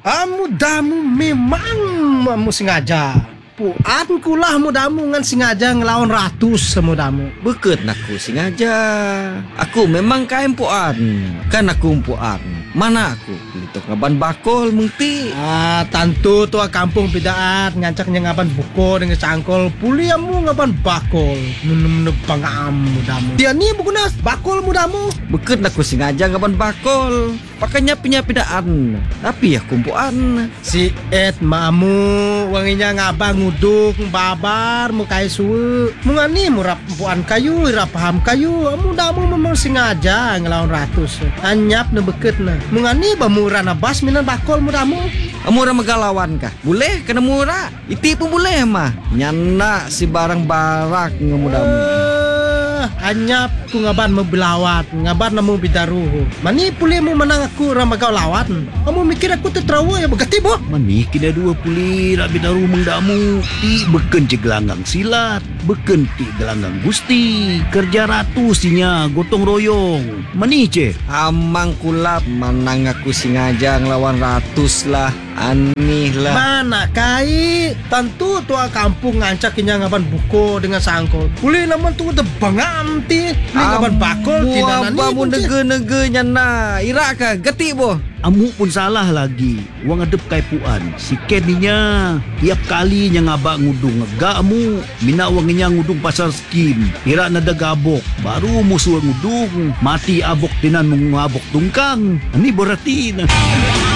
Mudamu memang kamu sengaja. Puan kulah mudamu ngan sengaja ngelawan ratus semudamu. Beket naku sengaja. Aku memang kain puan. Kan aku puan. Mana aku? Itu ngaban bakol mungti. Tentu tua kampung bidaan ngancaknya ngaban buko dengan cangkol. Puliamu ngaban bakol. Menebang mudamu. Dia ni bukan bakol mudamu. Beket naku sengaja ngaban bakol. Pakainya punya pidaan. Tapi aku puan. Si Ed mamu wanginya ngabang nguduk babar mukai suwe. Mungani murap puan kayu, ira paham kayu. Mudamu memang sengaja ngelawan ratus. Anyap na beket na. Mungani bamura na bas minan bakol mudamu. Murah megalawan kah? Boleh kena murah. Iti pun boleh mah. Nyana si barang barak ngamudamu. Anyap ku ngaban membelawat, ngaban namu bidaruhu. Mani puli mu menang aku ramagau lawat. Kamu mikir aku tertrawa ya begati boh? Mani kena dua puli rak bidaru mengdamu. Ti beken je gelanggang silat, beken ti gelanggang gusti. Kerja ratu sinya gotong royong. Mani ce? Amang kulap manang aku sengaja ngelawan ratus lah. Aneh lah. Mana kai? Tentu tua kampung ngancak inya ngaban buko dengan sangkot. Puli naman tu tebangam ti. Ni ngaban bakol ti nanani. Amu nege-nege nyana. Irak kah? Geti boh. Amu pun salah lagi. Wang adep kai puan. Si Keninya tiap kali nya ngabak ngudung ngegak mu. Mina wanginya ngudung pasar skim. Irak nada gabok. Baru musuh ngudung. Mati abok tinan mengabok tungkang. Ini berarti na.